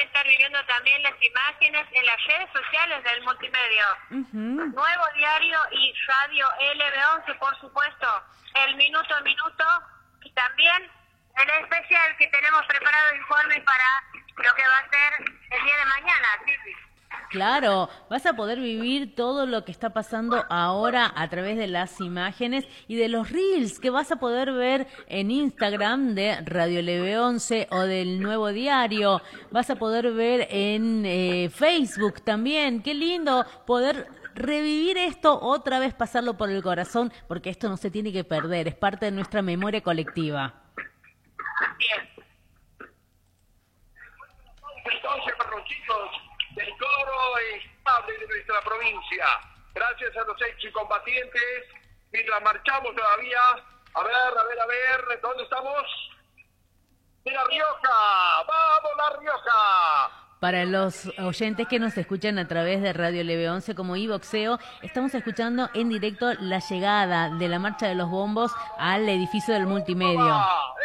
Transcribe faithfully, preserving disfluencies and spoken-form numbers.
estar viviendo también las imágenes en las redes sociales del multimedio. Uh-huh. Nuevo Diario y Radio L B once, por supuesto, el minuto a minuto, y también el especial que tenemos preparado informe para lo que va a ser el día de mañana, Silvi. Claro, vas a poder vivir todo lo que está pasando ahora a través de las imágenes y de los reels que vas a poder ver en Instagram de Radio L B once o del Nuevo Diario. Vas a poder ver en eh, Facebook también. Qué lindo poder revivir esto otra vez, pasarlo por el corazón, porque esto no se tiene que perder, es parte de nuestra memoria colectiva. Bien. Entonces, chicos, del coro estable de nuestra provincia. Gracias a los excombatientes, mientras marchamos todavía, a ver, a ver, a ver, ¿dónde estamos? ¡De La Rioja! ¡Vamos, La Rioja! Para los oyentes que nos escuchan a través de Radio L B once como iVoxeo, estamos escuchando en directo la llegada de la Marcha de los Bombos al edificio del multimedio.